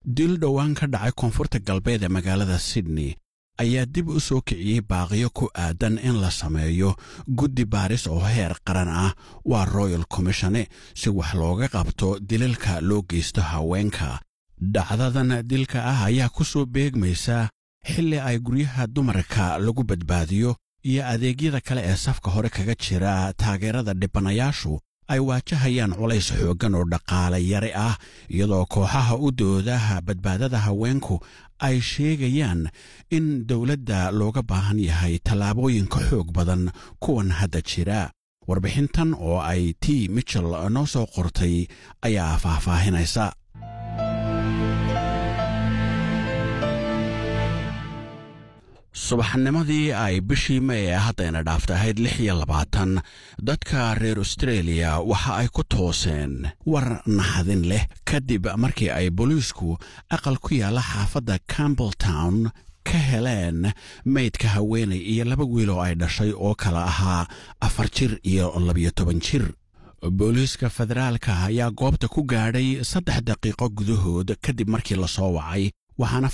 dil dhowaan ka dhacay koonfurta galbeed ee magaalada Sydney ayaa dib u soo kiciyey baaqiyo ku aadan in la sameeyo guddi baaris oo heer qaran ah waa Royal Commission si wax looga qabto dilalka loo geysto haweenka. dhacdadan dilka ah ayaa ku soo beegmaysa xilli ay guryaha dumarka lagu badbaadiyo iyo adeegyada kale ee safka hore kaga jira taageerada dhibanayaashu ay waajahayaan culays xooggan oo dhaqaale yari ah iyadoo kooxaha u doodaha badbaadada haweenku ay sheegayaan in dawladda looga baahan yahay tallaabooyinka xoog badan kuwan hadda jira. warbixintan oo ay T. Mitchell noo soo qortay ayaa faahfaahinaysa. subaxnimadii ay bishii May haddayna dhaaftahayd 26 dadka reer Australia waxa ay ku tooseen war naxadin leh kadib markii ay booliisku aqal ku yaala xaafadda Campbelltown ka heleen meydka haweenay iyo 2 wiil oo ay dhashay oo kala ahaa 4 jir iyo 12 jir. booliiska federaalka ayaa goobta ku gaadhay 3 daqiiqo gudahood kadib markii la soo wacay waxaana